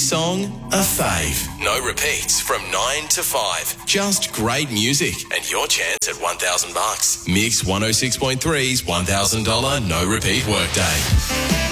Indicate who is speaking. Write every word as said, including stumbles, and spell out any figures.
Speaker 1: song, a fave. No repeats from nine to five. Just great music and your chance at one thousand bucks. Mix one oh six point three's one thousand dollars no repeat workday.